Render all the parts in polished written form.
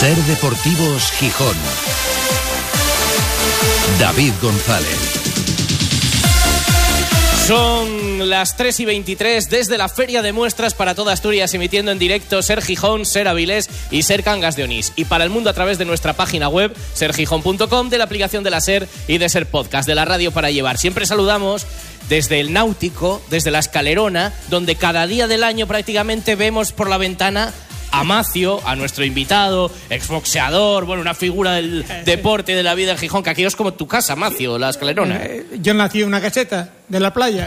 Ser Deportivos Gijón. David González. Son las 3:23 desde la Feria de Muestras para toda Asturias, emitiendo en directo Ser Gijón, Ser Avilés y Ser Cangas de Onís. Y para el mundo a través de nuestra página web, sergijón.com, de la aplicación de la Ser y de Ser Podcast, de la radio para llevar. Siempre saludamos desde el Náutico, desde la Escalerona, donde cada día del año prácticamente vemos por la ventana a Macio, a nuestro invitado, exboxeador, bueno, una figura del deporte y de la vida en Gijón, que aquí es como tu casa, Macio, la Escalerona. Yo nací en una caseta de la playa.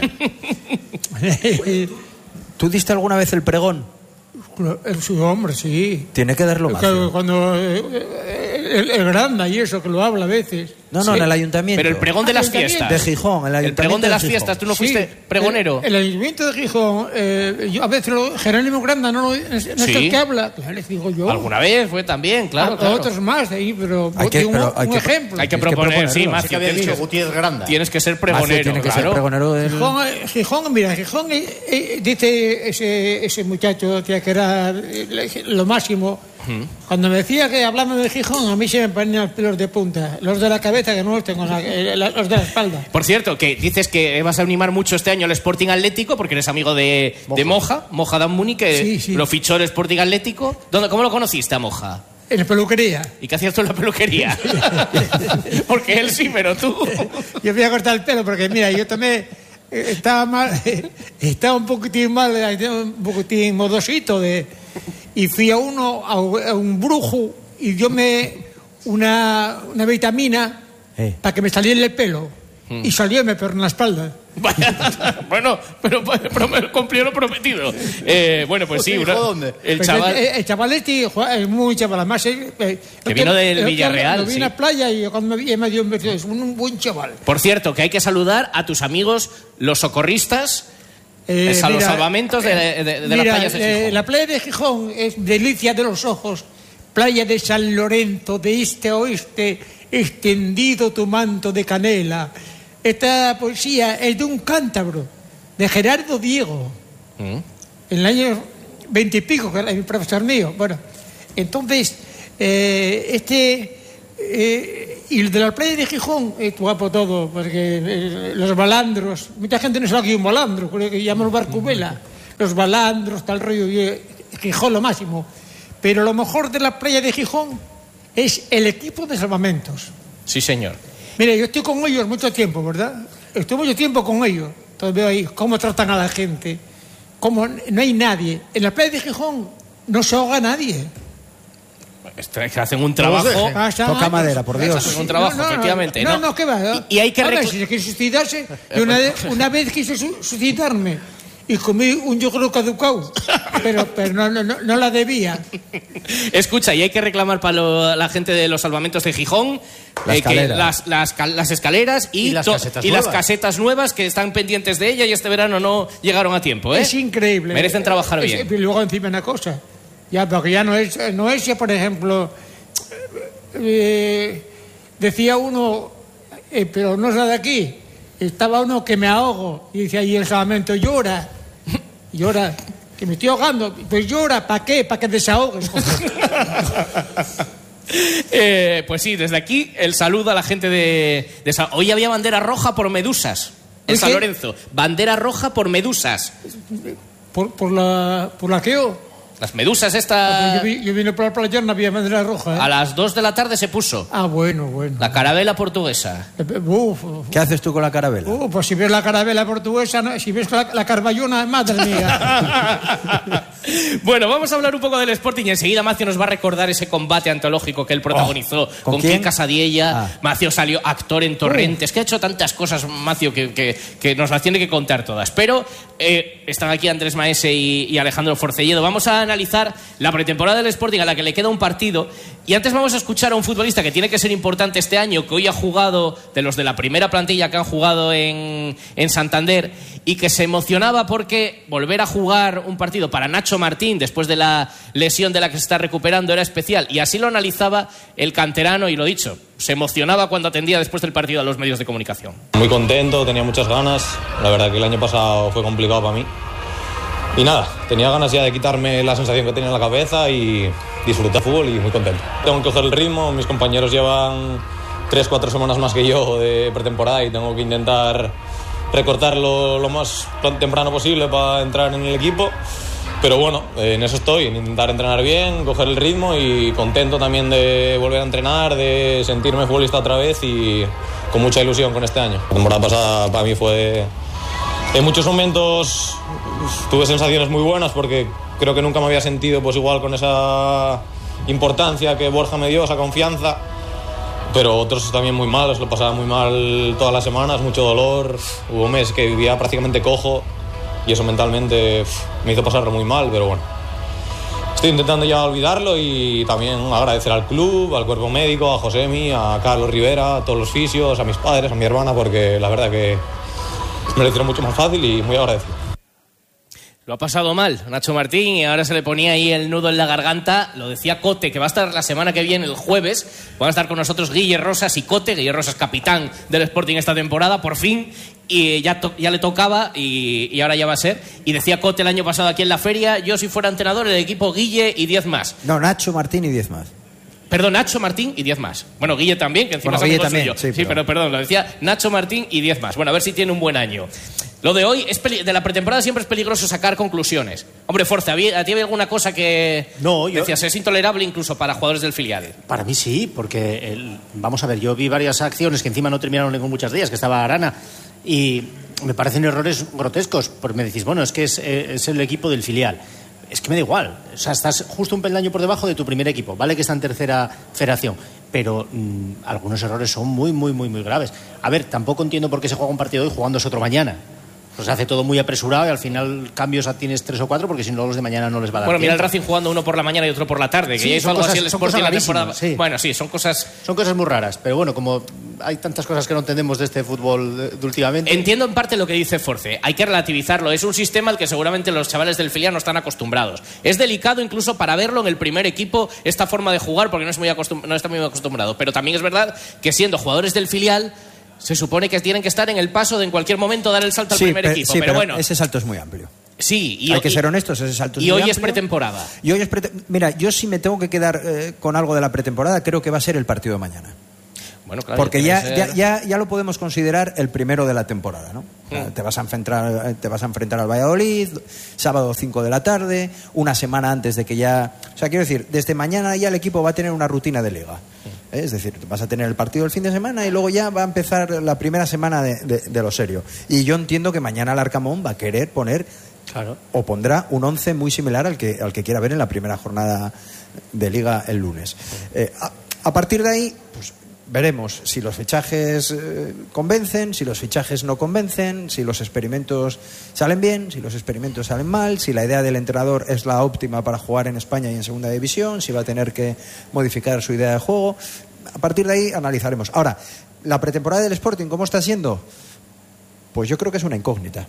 ¿Tú diste alguna vez el pregón? Su hombre, sí. Tiene que darlo más. Cuando el Granda y eso, que lo habla a veces. No, Sí. en el ayuntamiento. Pero el pregón de las fiestas. De Gijón, el ayuntamiento. El pregón de las Gijón. fiestas, ¿tú no fuiste pregonero? El ayuntamiento de Gijón, yo a veces Jerónimo Granda no es Sí. el que habla, claro, les digo yo. Alguna vez fue también, claro. Otros más de ahí, pero Hay que- un pero hay que- ejemplo. Hay que proponer, sí, Macio. que había dicho Gutiérrez Granda. Tienes que ser Macio pregonero, tiene que claro. ser pregonero del... Gijón, mira, Gijón dice ese muchacho que era lo máximo. Cuando me decía que hablando de Gijón, a mí se me ponían los pelos de punta. Los de la cabeza, que no los tengo, los de la espalda. Por cierto, que dices que vas a animar mucho este año al Sporting Atlético, porque eres amigo de Moja Damuni, que Sí. lo fichó el Sporting Atlético. ¿Cómo lo conociste a Moja? En la peluquería. ¿Y qué hacías tú en la peluquería? Porque él sí, pero tú... Yo fui a cortar el pelo porque, mira, yo también estaba mal, estaba un poquitín mal, un poquitín modosito y fui a un brujo y dio una vitamina para que me saliera el pelo y salió y me pegó en la espalda. Vaya, bueno, pero cumplió lo prometido. Bueno, pues sí. ¿Dónde? El Pues chaval... el chaval es muy chaval, además Que vino del Villarreal, Lo vi en sí. la playa y cuando me dio un beso, es un buen chaval. Por cierto, que hay que saludar a tus amigos, los socorristas, los salvamentos de las playas de Gijón. La playa de Gijón es delicia de los ojos, playa de San Lorenzo, de este a oeste, extendido tu manto de canela. Esta poesía es de un cántabro, de Gerardo Diego, en el año 20 y pico, que era mi profesor mío. Bueno, entonces, y el de la playa de Gijón es guapo todo, porque los balandros, mucha gente no sabe que hay un balandro, creo que llaman barcubela, los balandros, tal rollo, y Gijón lo máximo. Pero lo mejor de la playa de Gijón es el equipo de salvamentos. Sí, señor. Mira, yo estoy con ellos mucho tiempo, ¿verdad? Estoy mucho tiempo con ellos. Entonces veo ahí cómo tratan a la gente, cómo no hay nadie. En la playa de Gijón no se ahoga nadie. Hacen un trabajo... Toca madera, por Dios. Hacen un trabajo, efectivamente. No, ¿qué va? Y hay que... Si se quiere suicidarse, yo una vez quise suicidarme y comí un yogur caducado, pero no la debía. Escucha, y hay que reclamar para la gente de los salvamentos de Gijón que las escaleras y las casetas nuevas que están pendientes de ella y este verano no llegaron a tiempo, ¿eh? Es increíble. Merecen trabajar bien. Y luego encima una cosa, ya, porque ya no es ya, por ejemplo, decía uno, pero no es la de aquí, estaba uno que me ahogo y decía, y el salvamento llora, que me estoy ahogando. Pues llora, ¿para qué? Para que desahogues. Pues sí, desde aquí el saludo a la gente de hoy había bandera roja por medusas en San Lorenzo. Bandera roja por medusas. ¿Por la qué? Las medusas estas... Yo vine por la playa, no había bandera roja, ¿eh? A las 2 de la tarde se puso. Ah, bueno. La carabela portuguesa. ¿Qué haces tú con la carabela? Pues si ves la carabela portuguesa, si ves la carballona, madre mía. Bueno, vamos a hablar un poco del Sporting y enseguida Macio nos va a recordar ese combate antológico que él protagonizó con Quique Casadiella. Macio salió actor en Torrentes, que ha hecho tantas cosas, Macio, que nos las tiene que contar todas. Pero están aquí Andrés Maese y Alejandro Forcelledo. Vamos a analizar la pretemporada del Sporting, a la que le queda un partido, y antes vamos a escuchar a un futbolista que tiene que ser importante este año, que hoy ha jugado, de los de la primera plantilla que han jugado en Santander, y que se emocionaba porque volver a jugar un partido para Nacho Martín después de la lesión de la que se está recuperando era especial, y así lo analizaba el canterano, y lo dicho, se emocionaba cuando atendía después del partido a los medios de comunicación. Muy contento, tenía muchas ganas, la verdad que el año pasado fue complicado para mí. Y nada, tenía ganas ya de quitarme la sensación que tenía en la cabeza y disfrutar fútbol y muy contento. Tengo que coger el ritmo, mis compañeros llevan 3-4 semanas más que yo de pretemporada y tengo que intentar recortarlo lo más temprano posible para entrar en el equipo. Pero bueno, en eso estoy, en intentar entrenar bien, coger el ritmo y contento también de volver a entrenar, de sentirme futbolista otra vez y con mucha ilusión con este año. La temporada pasada para mí fue... En muchos momentos tuve sensaciones muy buenas porque creo que nunca me había sentido pues igual con esa importancia que Borja me dio, esa confianza. Pero otros también muy malos, lo pasaba muy mal todas las semanas, mucho dolor. Hubo meses que vivía prácticamente cojo y eso mentalmente me hizo pasarlo muy mal, pero bueno. Estoy intentando ya olvidarlo y también agradecer al club, al cuerpo médico, a Josemi, a Carlos Rivera, a todos los fisios, a mis padres, a mi hermana, porque la verdad que me lo hicieron mucho más fácil y muy agradecido. Lo ha pasado mal Nacho Martín y ahora se le ponía ahí el nudo en la garganta. Lo decía Cote, que va a estar la semana que viene, el jueves. Van a estar con nosotros Guille Rosas y Cote. Guille Rosas, capitán del Sporting esta temporada, por fin. Y ya le tocaba y ahora ya va a ser. Y decía Cote el año pasado aquí en la feria, yo si fuera entrenador, el equipo Guille y 10 más. No, Nacho Martín y 10 más. Perdón, Nacho Martín y 10 más. Bueno, Guille también, que encima es amigo suyo. Sí, pero perdón, lo decía Nacho Martín y 10 más. Bueno, a ver si tiene un buen año. Lo de hoy, de la pretemporada siempre es peligroso sacar conclusiones. Hombre, Forza, ¿a ti había alguna cosa que decías es intolerable incluso para jugadores del filial? Para mí sí, porque, vamos a ver, yo vi varias acciones que encima no terminaron con muchas días, que estaba Arana, y me parecen errores grotescos, porque me decís, bueno, es que es el equipo del filial. Es que me da igual, o sea, estás justo un peldaño por debajo de tu primer equipo, vale que está en tercera federación, pero algunos errores son muy, muy, muy, muy graves. A ver, tampoco entiendo por qué se juega un partido hoy jugándose otro mañana. Pues se hace todo muy apresurado y al final cambios tienes 3 o 4 porque si no los de mañana no les va a dar tiempo. Mira el Racing jugando uno por la mañana y otro por la tarde, que sí, ya hizo algo así el Sporting la temporada. Sí. Bueno, sí, son cosas muy raras, pero bueno, como hay tantas cosas que no entendemos de este fútbol de últimamente. Entiendo en parte lo que dice Force, hay que relativizarlo, es un sistema al que seguramente los chavales del filial no están acostumbrados. Es delicado incluso para verlo en el primer equipo esta forma de jugar porque no está muy acostumbrado, pero también es verdad que siendo jugadores del filial se supone que tienen que estar en el paso de en cualquier momento dar el salto al primer equipo. Sí, pero bueno, ese salto es muy amplio. Sí, hay que ser honestos, ese salto es muy amplio. Y hoy es pretemporada. Mira, yo sí me tengo que quedar con algo de la pretemporada, creo que va a ser el partido de mañana. Bueno, claro, porque ya lo podemos considerar el primero de la temporada, ¿no? Te vas a enfrentar al Valladolid, sábado 5 de la tarde, una semana antes de que ya... O sea, quiero decir, desde mañana ya el equipo va a tener una rutina de liga. Es decir, vas a tener el partido el fin de semana y luego ya va a empezar la primera semana de lo serio. Y yo entiendo que mañana el Arcamón va a querer poner... Claro. O pondrá un 11 muy similar al que quiera ver en la primera jornada de liga el lunes. A partir de ahí, pues veremos si los fichajes convencen, si los fichajes no convencen, si los experimentos salen bien, si los experimentos salen mal, si la idea del entrenador es la óptima para jugar en España y en segunda división, si va a tener que modificar su idea de juego. A partir de ahí analizaremos. Ahora, la pretemporada del Sporting, ¿cómo está siendo? Pues yo creo que es una incógnita.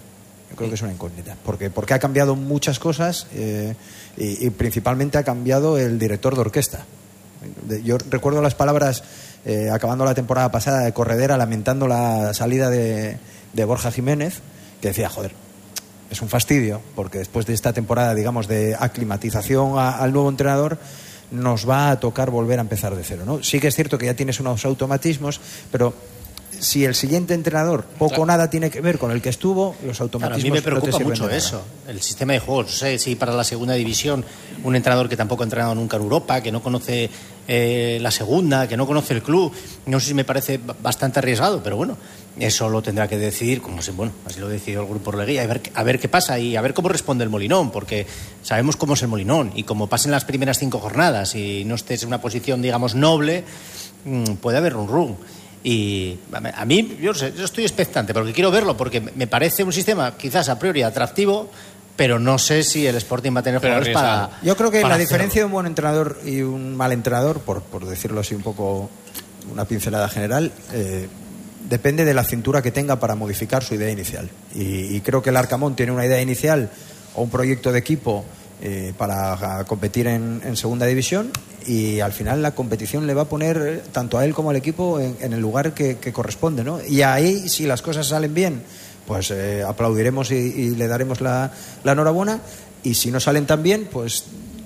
Porque ha cambiado muchas cosas y principalmente ha cambiado el director de orquesta. Yo recuerdo las palabras acabando la temporada pasada de Corredera lamentando la salida de Borja Jiménez, que decía, joder, es un fastidio porque después de esta temporada, digamos, de aclimatización al nuevo entrenador nos va a tocar volver a empezar de cero, ¿no? Sí que es cierto que ya tienes unos automatismos, pero si el siguiente entrenador poco o nada tiene que ver con el que estuvo, los automatismos... Claro, a mí me preocupa mucho eso, el sistema de juegos. No sé si para la segunda división un entrenador que tampoco ha entrenado nunca en Europa, que no conoce la segunda, que no conoce el club, no sé si me parece bastante arriesgado, pero bueno, eso lo tendrá que decidir, así lo decidió el Grupo Orlegui, a ver qué pasa y a ver cómo responde el Molinón, porque sabemos cómo es el Molinón y como pasen las primeras 5 jornadas y no estés en una posición, digamos, noble, puede haber run. Y a mí, yo estoy expectante porque quiero verlo, porque me parece un sistema quizás a priori atractivo, pero no sé si el Sporting va a tener jugadores para... Yo creo que la hacerlo. diferencia de un buen entrenador y un mal entrenador, por decirlo así un poco, una pincelada general, depende de la cintura que tenga para modificar su idea inicial. Y creo que el Arcamón tiene una idea inicial o un proyecto de equipo para competir en segunda división, y al final la competición le va a poner tanto a él como al equipo en el lugar que corresponde, ¿no? Y ahí, si las cosas salen bien, pues aplaudiremos y le daremos la enhorabuena, y si no salen tan bien, pues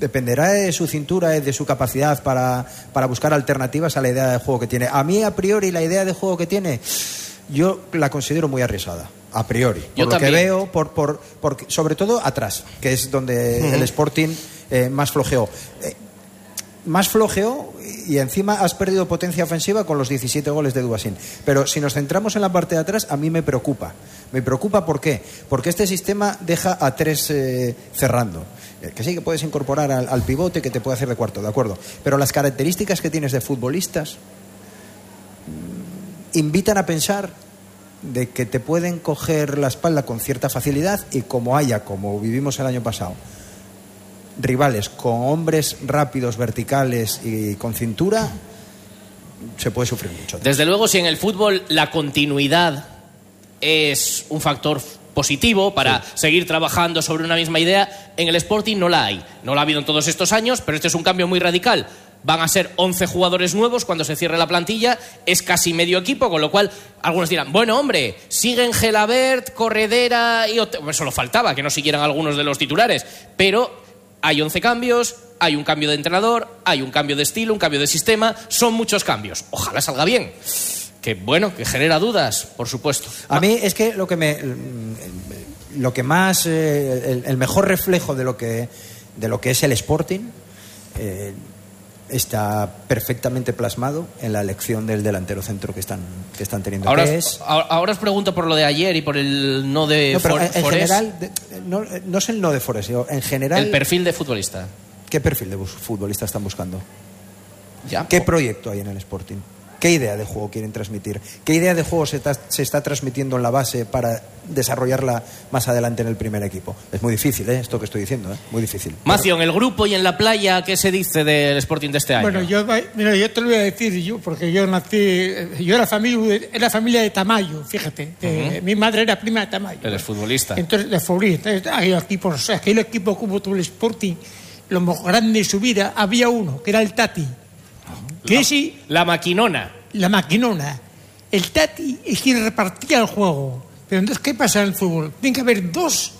dependerá de su cintura, de su capacidad para buscar alternativas a la idea de juego que tiene. A mí, a priori, la idea de juego que tiene, yo la considero muy arriesgada. A priori. Por lo que veo, sobre todo atrás, que es donde el Sporting más flojeó. Más flojeó y encima has perdido potencia ofensiva con los 17 goles de Dubasín. Pero si nos centramos en la parte de atrás, a mí me preocupa. Me preocupa, ¿por qué? Porque este sistema deja a 3 cerrando. Que sí que puedes incorporar al pivote que te puede hacer de cuarto, de acuerdo. Pero las características que tienes de futbolistas invitan a pensar de que te pueden coger la espalda con cierta facilidad y como vivimos el año pasado, rivales con hombres rápidos, verticales y con cintura, se puede sufrir mucho. Desde luego, si en el fútbol la continuidad es un factor positivo para seguir trabajando sobre una misma idea, en el Sporting no la hay. No la ha habido en todos estos años, pero este es un cambio muy radical. Van a ser 11 jugadores nuevos cuando se cierre la plantilla, es casi medio equipo, con lo cual algunos dirán, bueno, hombre, siguen Gelabert, Corredera y solo faltaba que no siguieran algunos de los titulares, pero hay 11 cambios, hay un cambio de entrenador, hay un cambio de estilo, un cambio de sistema, son muchos cambios. Ojalá salga bien. Que bueno, que genera dudas, por supuesto. A mí es que lo que más, el mejor reflejo de lo que es el Sporting está perfectamente plasmado en la elección del delantero centro que están teniendo. Ahora os pregunto por lo de ayer y por el no de Forest. En general, no es el no de Forest, en general. El perfil de futbolista. ¿Qué perfil de futbolista están buscando? Ya, ¿Qué proyecto hay en el Sporting? ¿Qué idea de juego quieren transmitir? ¿Qué idea de juego se está transmitiendo en la base para desarrollarla más adelante en el primer equipo? Es muy difícil, esto que estoy diciendo, muy difícil. Macio, en el grupo y en la playa, ¿qué se dice del Sporting de este año? Bueno, yo te lo voy a decir porque yo era familia de Tamayo, fíjate. Mi madre era prima de Tamayo. Él es futbolista. Entonces, de futbolista. Aquel equipo como tuvo el Sporting, lo más grande de su vida, había uno, que era el Tati. La maquinona. La maquinona. El Tati es quien repartía el juego. Pero entonces, ¿qué pasa en el fútbol? Tiene que haber dos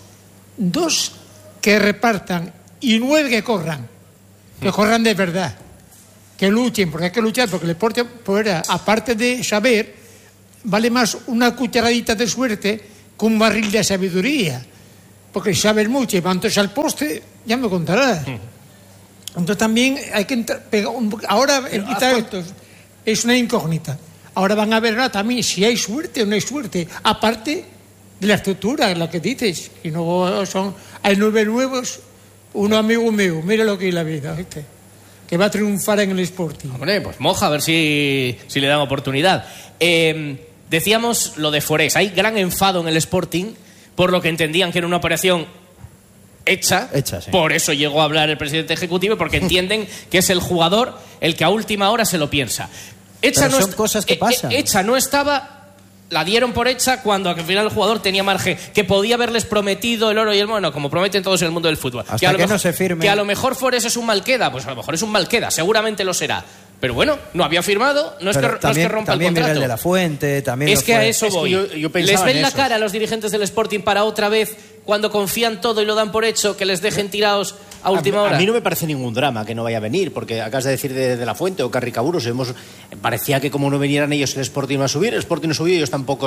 que repartan y 9 que corran. Que corran de verdad. Que luchen, porque hay que luchar, porque el deporte, aparte de saber, vale más una cucharadita de suerte que un barril de sabiduría. Porque si sabes mucho y van todos al poste, ya me contarás. Entonces también hay que ahora el quitar esto es una incógnita. Ahora van a ver también si hay suerte o no hay suerte, aparte de la estructura, la que dices. Y no hay 9 nuevos, uno amigo mío, mira lo que es la vida, ¿viste? Que va a triunfar en el Sporting. Hombre, pues moja, a ver si le dan oportunidad. Decíamos lo de Forés, hay gran enfado en el Sporting por lo que entendían que era una operación hecha, sí. Por eso llegó a hablar el presidente ejecutivo, porque entienden que es el jugador el que a última hora se lo piensa. Pero son cosas que pasan. Hecha no estaba, la dieron por hecha cuando al final el jugador tenía margen, que podía haberles prometido el oro y el mono, como prometen todos en el mundo del fútbol. Hasta que no se firme. Que a lo mejor Forés es un Malqueda, pues a lo mejor es un Malqueda, seguramente lo será. Pero bueno, no había firmado, no es que rompa el contrato. También Miguel de la Fuente, también es que a eso voy. Yo ¿Les ven la cara a los dirigentes del Sporting para otra vez, cuando confían todo y lo dan por hecho, que les dejen tirados a última hora? A mí no me parece ningún drama que no vaya a venir, porque acabas de decir de la Fuente o Carricaburos, parecía que como no vinieran ellos el Sporting iba a subir, el Sporting no subió, ellos tampoco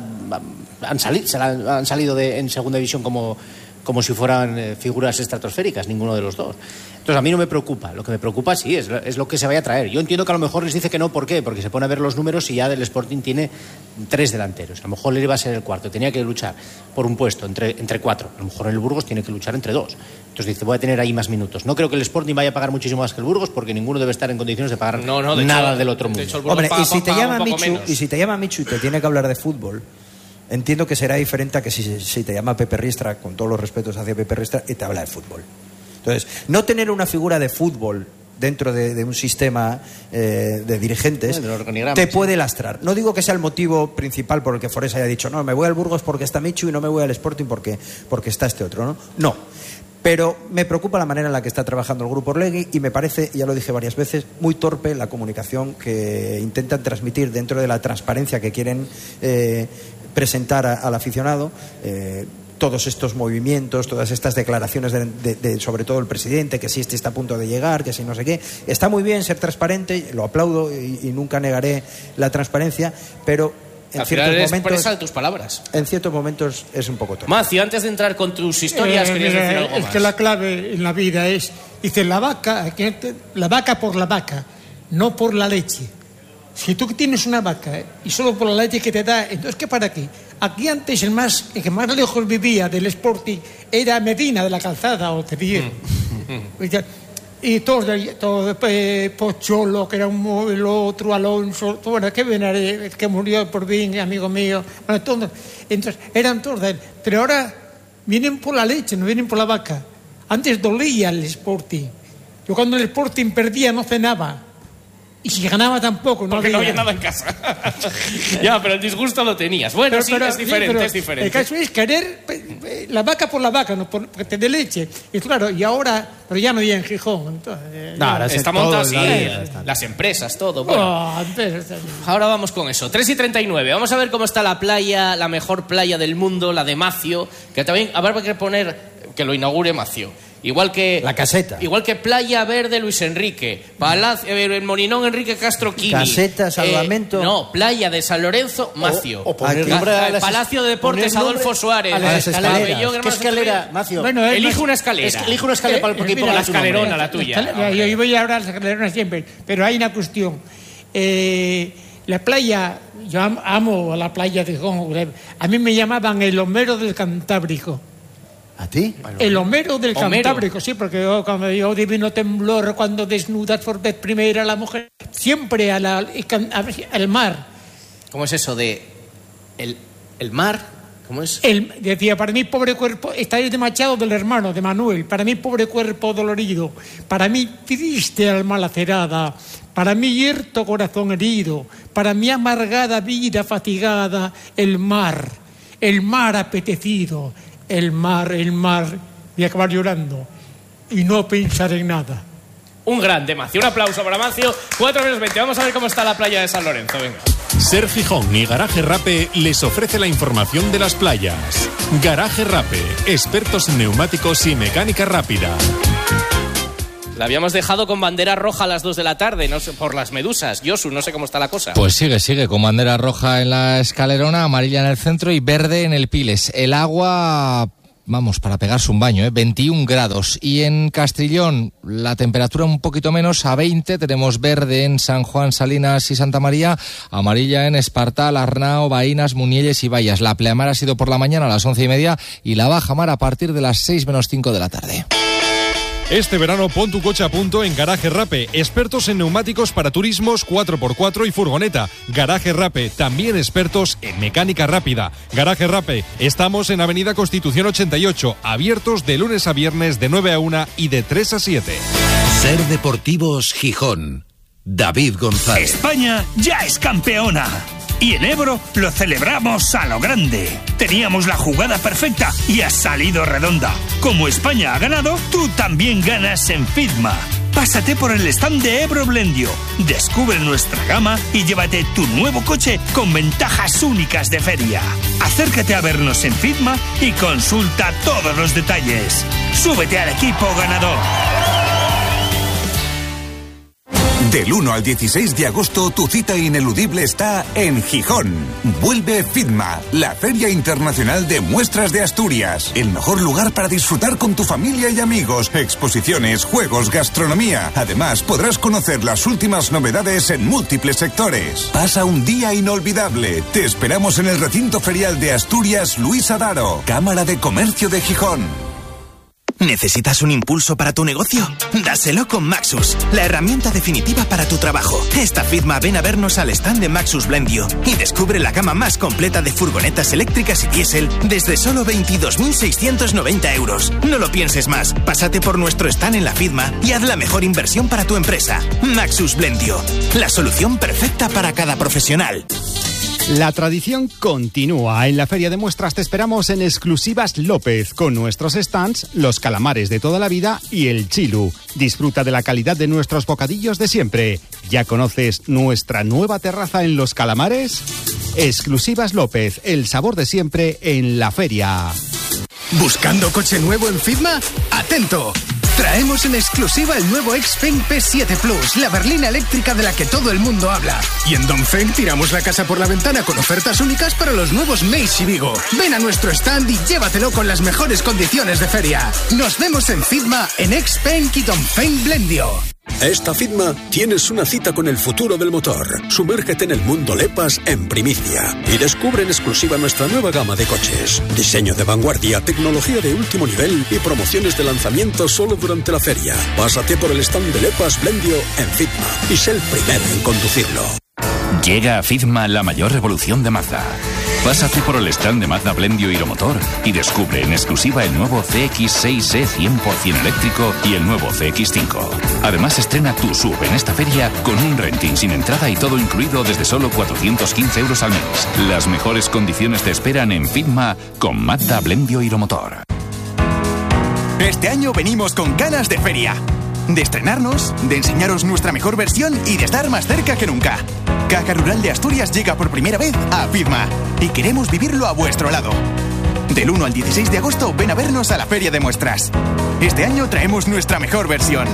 han salido en segunda división como si fueran figuras estratosféricas, ninguno de los dos. Entonces a mí no me preocupa, lo que me preocupa sí es lo que se vaya a traer. Yo entiendo que a lo mejor les dice que no, ¿por qué? Porque se pone a ver los números y ya del Sporting tiene 3 delanteros, a lo mejor le iba a ser el cuarto, tenía que luchar por un puesto entre 4, a lo mejor en el Burgos tiene que luchar entre 2. Entonces dice, voy a tener ahí más minutos. No creo que el Sporting vaya a pagar muchísimo más que el Burgos, porque ninguno debe estar en condiciones de pagar nada del otro mundo. De hecho, hombre, y si te llama Michu y te tiene que hablar de fútbol, entiendo que será diferente a que si te llama Pepe Riestra, con todos los respetos hacia Pepe Riestra, y te habla de fútbol. Entonces, no tener una figura de fútbol dentro de un sistema de dirigentes te puede lastrar. No digo que sea el motivo principal por el que Forés haya dicho, no, me voy al Burgos porque está Michu y no me voy al Sporting porque está este otro, ¿no? No. Pero me preocupa la manera en la que está trabajando el Grupo Orlegui y me parece, ya lo dije varias veces, muy torpe la comunicación que intentan transmitir dentro de la transparencia que quieren presentar al aficionado. todos estos movimientos, todas estas declaraciones de sobre todo el presidente, que si este está a punto de llegar, que si no sé qué. Está muy bien ser transparente, lo aplaudo y nunca negaré la transparencia, pero en ciertos momentos presa de tus palabras. En ciertos momentos es un poco tonto. Macio, antes de entrar con tus historias, querías decir algo más. Es que la clave en la vida es, dice, la vaca por la vaca, no por la leche. Si tú tienes una vaca y solo por la leche que te da, entonces ¿qué para qué? Aquí antes el que más lejos vivía del Sporting era Medina de la Calzada o Tevier. Y todo Pocholo, que era el otro, Alonso, bueno, que Benaré, que murió por bien, amigo mío, bueno, todos. Entonces eran todos de él. Pero ahora vienen por la leche, no vienen por la vaca. Antes dolía el Sporting. Yo cuando el Sporting perdía no cenaba. Y si ganaba tampoco, no porque había. No había nada en casa. Ya, pero el disgusto lo tenías. Bueno, pero, es diferente, es diferente. El caso es querer la vaca por la vaca, no porque te dé leche. Y claro, y ahora, pero ya no hay en Gijón. Entonces, no, ahora está montado así, las empresas, todo. Bueno, ahora vamos con eso. 3:39. Vamos a ver cómo está la playa, la mejor playa del mundo, la de Macio, que también habrá que poner, que lo inaugure Macio. Igual que la Caseta. Igual que Playa Verde Luis Enrique, Palacio, el Molinón Enrique Castro Quini. Caseta, Salvamento. No, Playa de San Lorenzo, Macio. O poner nombre a Palacio de Deportes Adolfo Suárez. A las escaleras. ¿Qué escalera, Macio? Bueno, elige una escalera. Elige una escalera para que ponga la escalerona, la tuya. Yo voy a hablar de la escalerona siempre, pero hay una cuestión. La playa, yo amo la playa de Gijón. A mí me llamaban el Homero del Cantábrico. ¿A ti? El Homero del Cantábrico, sí, porque cuando yo divino temblor, cuando desnudas por vez primera la mujer, siempre al mar. ¿Cómo es eso de el mar? ¿Cómo es? Decía, para mí pobre cuerpo, está de Machado del hermano, de Manuel, para mí pobre cuerpo dolorido, para mí triste alma lacerada, para mí yerto corazón herido, para mí amargada vida fatigada, el mar apetecido. El mar, y acabar llorando y no pensar en nada. Un grande Macio, un aplauso para Macio. 4:20, vamos a ver cómo está la playa de San Lorenzo, venga. Ser Gijón y Garaje Rape les ofrece la información de las playas. Garaje Rape, expertos en neumáticos y mecánica rápida. La habíamos dejado con bandera roja a las 2 de la tarde, no sé, por las medusas. Yosu, no sé cómo está la cosa. Pues sigue, con bandera roja en la escalerona, amarilla en el centro y verde en el Piles. El agua, vamos, para pegarse un baño, 21 grados. Y en Castrillón, la temperatura un poquito menos, a 20. Tenemos verde en San Juan, Salinas y Santa María, amarilla en Espartal, Arnao, Baínas, Munielles y Bayas. La pleamar ha sido por la mañana a las 11:30 y la bajamar a partir de las 6 menos 5 de la tarde. Este verano pon tu coche a punto en Garaje Rape, expertos en neumáticos para turismos 4x4 y furgoneta. Garaje Rape, también expertos en mecánica rápida. Garaje Rape, estamos en Avenida Constitución 88, abiertos de lunes a viernes de 9 a 1 y de 3 a 7. Ser Deportivos Gijón. David González. España ya es campeona. Y en Ebro lo celebramos a lo grande. Teníamos la jugada perfecta y ha salido redonda. Como España ha ganado, tú también ganas en Fitma. Pásate por el stand de Ebro Blendio. Descubre nuestra gama y llévate tu nuevo coche con ventajas únicas de feria. Acércate a vernos en Fitma y consulta todos los detalles. Súbete al equipo ganador. Del 1 al 16 de agosto, tu cita ineludible está en Gijón. Vuelve Fitma, la Feria Internacional de Muestras de Asturias. El mejor lugar para disfrutar con tu familia y amigos. Exposiciones, juegos, gastronomía. Además, podrás conocer las últimas novedades en múltiples sectores. Pasa un día inolvidable. Te esperamos en el recinto ferial de Asturias Luis Adaro, Cámara de Comercio de Gijón. ¿Necesitas un impulso para tu negocio? Dáselo con Maxus, la herramienta definitiva para tu trabajo. Esta Fitma ven a vernos al stand de Maxus Blendio y descubre la gama más completa de furgonetas eléctricas y diésel desde solo 22.690 euros. No lo pienses más, pásate por nuestro stand en la Fitma y haz la mejor inversión para tu empresa. Maxus Blendio, la solución perfecta para cada profesional. La tradición continúa. En la Feria de Muestras te esperamos en Exclusivas López, con nuestros stands, los calamares de toda la vida y el chilu. Disfruta de la calidad de nuestros bocadillos de siempre. ¿Ya conoces nuestra nueva terraza en Los Calamares? Exclusivas López, el sabor de siempre en la feria. ¿Buscando coche nuevo en Fitma? ¡Atento! Traemos en exclusiva el nuevo Xpeng P7 Plus, la berlina eléctrica de la que todo el mundo habla. Y en Dongfeng tiramos la casa por la ventana con ofertas únicas para los nuevos Meizu y Vigo. Ven a nuestro stand y llévatelo con las mejores condiciones de feria. Nos vemos en Fitma, en Xpeng y Dongfeng Blendio. Esta Fitma tienes una cita con el futuro del motor. Sumérgete en el mundo Lepas en primicia y descubre en exclusiva nuestra nueva gama de coches. Diseño de vanguardia, tecnología de último nivel y promociones de lanzamiento solo durante la feria. Pásate por el stand de Lepas Blendio en Fitma y sé el primero en conducirlo. Llega a Fitma la mayor revolución de Mazda. Pásate por el stand de Mazda Blendio Hiromotor y descubre en exclusiva el nuevo CX-6E 100% eléctrico y el nuevo CX-5. Además, estrena tu SUV en esta feria con un renting sin entrada y todo incluido desde solo 415 euros al mes. Las mejores condiciones te esperan en Fitma con Mazda Blendio Hiromotor. Este año venimos con ganas de feria. De estrenarnos, de enseñaros nuestra mejor versión y de estar más cerca que nunca. Caja Rural de Asturias llega por primera vez a Fitma y queremos vivirlo a vuestro lado. Del 1 al 16 de agosto ven a vernos a la Feria de Muestras. Este año traemos nuestra mejor versión.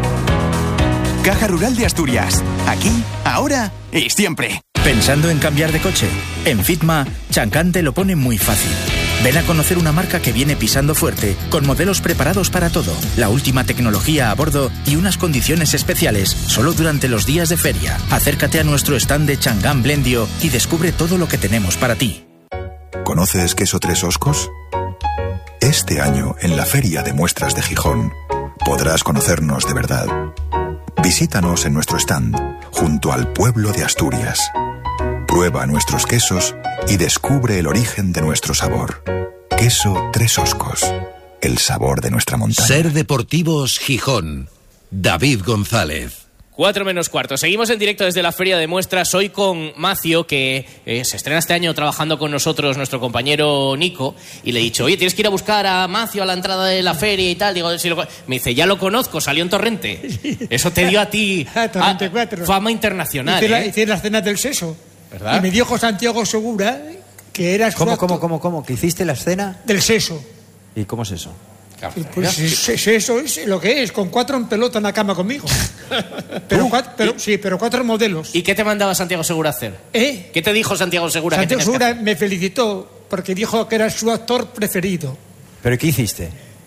Caja Rural de Asturias. Aquí, ahora y siempre. ¿Pensando en cambiar de coche? En Fitma, Chancan te lo pone muy fácil. Ven a conocer una marca que viene pisando fuerte, con modelos preparados para todo, la última tecnología a bordo y unas condiciones especiales solo durante los días de feria. Acércate a nuestro stand de Changan Blendio y descubre todo lo que tenemos para ti. ¿Conoces Queso Tres Oscos? Este año, en la Feria de Muestras de Gijón, podrás conocernos de verdad. Visítanos en nuestro stand, junto al pueblo de Asturias. Prueba nuestros quesos y descubre el origen de nuestro sabor. Queso Tres Oscos, el sabor de nuestra montaña. Ser Deportivos Gijón. David González. 4 menos cuarto. Seguimos en directo desde la Feria de Muestras, hoy con Macio, que se estrena este año trabajando con nosotros, nuestro compañero Nico, y le he dicho, oye, tienes que ir a buscar a Macio a la entrada de la feria y tal. Digo, me dice, ya lo conozco, salió en Torrente. Eso te dio a ti Torrente 4. Fama internacional. Hice las cenas del seso. ¿Verdad? Y me dijo Santiago Segura que eras... ¿Cómo? ¿Que hiciste la escena? Del seso. ¿Y cómo es eso? Pues eso es lo que es, con 4 en pelota en la cama conmigo. pero 4 modelos. ¿Y qué te mandaba Santiago Segura a hacer? ¿Qué te dijo Santiago Segura? Santiago Segura me felicitó porque dijo que era su actor preferido. ¿Pero qué hiciste?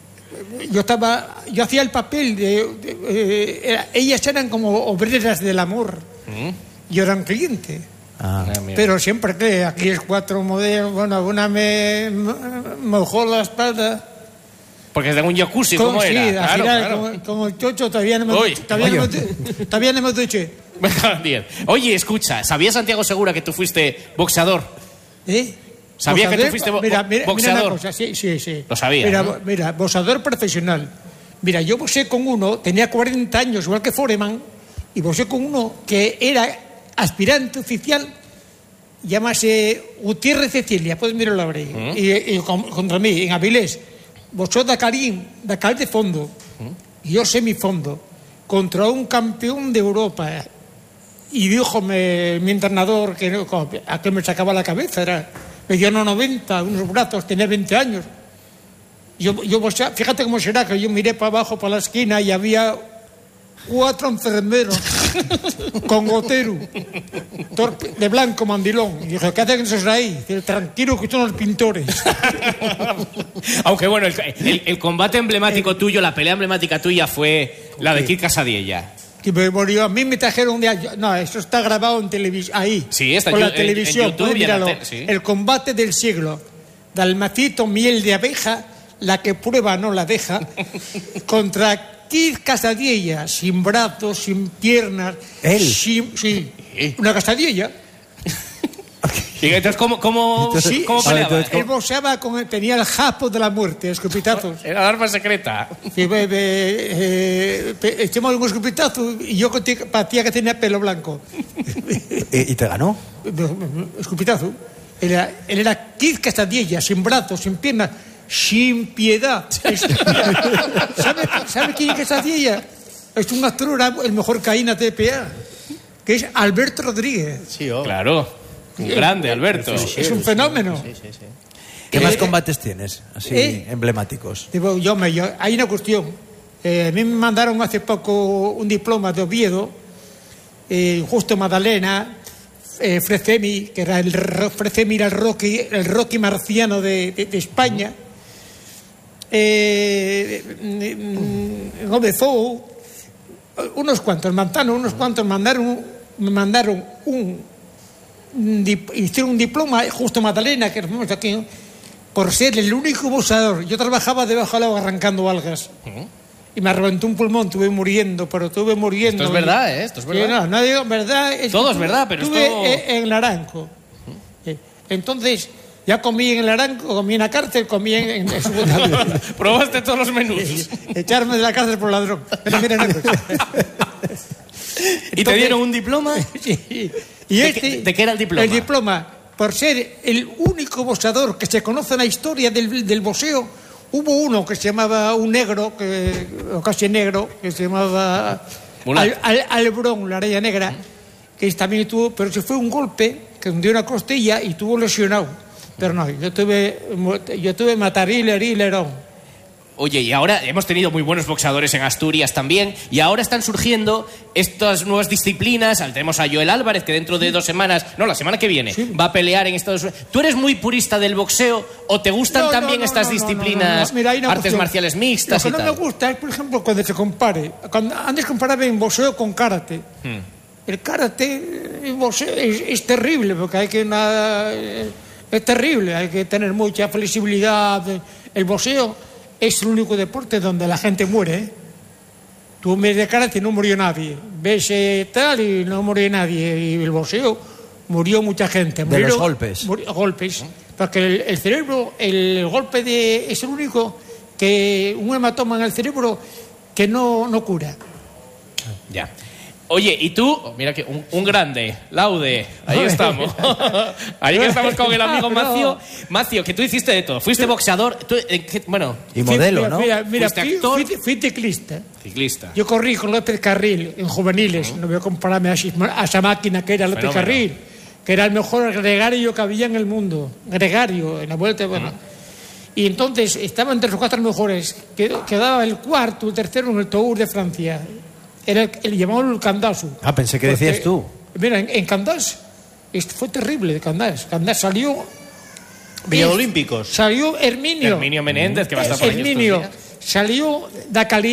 Yo hacía el papel de ellas eran como obreras del amor. Yo era un cliente. Pero siempre que aquí es 4 modelos, bueno, una me mojó la espalda. Porque es de un jacuzzi, ¿cómo era? Sí, Claro. como el chocho todavía no me duché. Bien. Oye, escucha, ¿sabía Santiago Segura que tú fuiste boxeador? ¿Sabía que tú fuiste boxeador? Mira una cosa, sí. Lo sabía. Mira, boxeador profesional. Mira, yo boxé con uno, tenía 40 años, igual que Foreman, y boxé con uno que era aspirante oficial, llámase Gutiérrez Cecilia, puedes mirarlo ahora ahí. Y contra mí, en Avilés. Vosotros Dakar de fondo, y yo semifondo, contra un campeón de Europa. Y dijo mi entrenador a que me sacaba la cabeza, me dio 90, unos brazos, tenía 20 años. Yo fíjate cómo será, que yo miré para abajo, para la esquina, y había 4 enfermeros con gotero de blanco mandilón. Y dije, ¿qué hacen esos ahí? Dice, tranquilo, que son los pintores. Aunque bueno, el combate emblemático tuyo, la pelea emblemática tuya fue la de Kid Casadiella. A mí me trajeron no, eso está grabado en televisión, ahí. Sí, está por la televisión. En YouTube, míralo, sí. El combate del siglo. Dalmacito, miel de abeja, la que prueba no la deja, contra Kid Casadiella, sin brazos, sin piernas. ¿Él? Sí, una Casadiella. ¿Y entonces cómo peleaba? Él boxeaba tenía el jaspo de la muerte, escupitazos. Era la arma secreta. Sí, echamos un escupitazo y yo parecía que tenía pelo blanco. ¿Y te ganó? Escupitazo. Él era Kid Casadiella, sin brazos, sin piernas, sin piedad. ¿Sabe quién es Casadiella? Es un actor, el mejor caína TPA, que es Alberto Rodríguez. Sí, claro. Un grande, Alberto. Es un fenómeno. Sí. ¿Qué más combates tienes, así emblemáticos? Hay una cuestión. A mí me mandaron hace poco un diploma de Oviedo, Justo Magdalena, Frecemi, que era el Rocky marciano de España, Gobezou, unos cuantos me mandaron hicieron un diploma, Justo Magdalena, que es aquí, por ser el único boxeador. Yo trabajaba debajo del agua arrancando algas. Y me reventó un pulmón, estuve muriendo. Esto es verdad, Esto es verdad. No digo verdad. Todo es verdad, pero estuve en Laranco. Entonces, ya comí en Laranco, comí en la cárcel, comí en segunda vida. Probaste todos los menús. Echarme de la cárcel por ladrón. Pero mira, ¿Y te dieron un diploma? Sí. ¿De qué era el diploma? El diploma, por ser el único boxeador que se conoce en la historia del boxeo. Hubo uno que se llamaba un negro, o casi negro, que se llamaba Albrón, la araña negra, que también tuvo, pero se fue un golpe que hundió una costilla y tuvo lesionado. Pero no, yo tuve mataril, herir, herón. Oye, y ahora hemos tenido muy buenos boxeadores en Asturias también, y ahora están surgiendo estas nuevas disciplinas. Tenemos a Joel Álvarez, que dentro de 2 semanas, la semana que viene, va a pelear en Estados Unidos. ¿Tú eres muy purista del boxeo o te gustan también estas disciplinas, artes marciales mixtas y tal? Lo que no me gusta es, por ejemplo, cuando se compare. Antes comparaba en boxeo con karate. El karate, el boxeo, es terrible, porque hay que es terrible, hay que tener mucha flexibilidad. El boxeo es el único deporte donde la gente muere. Tú ves de karate y no murió nadie. Ves tal y no murió nadie. Y el boxeo murió mucha gente. De los golpes. Golpes. Porque el cerebro, el golpe es el único que un hematoma en el cerebro que no cura. Ya. Oye, y tú, mira que un grande, Laude, ahí estamos. Ahí estamos con el amigo Macio. Macio, que tú hiciste de todo. Fuiste boxeador, y modelo, ¿no? Mira, fuiste actor. Fui ciclista. Ciclista. Yo corrí con López Carril en juveniles. No voy a compararme a esa máquina que era López Carril, que era el mejor gregario que había en el mundo. Gregario, en la vuelta, Y entonces estaba entre los 4 mejores. Quedaba el cuarto, el tercero en el Tour de Francia. Era el llamado el Candás. Pensé que decías tú. Mira, en Candás fue terrible. Candás salió Villa Olímpicos. Salió Herminio Menéndez, que va a estar por ahí. Herminio salió da Cali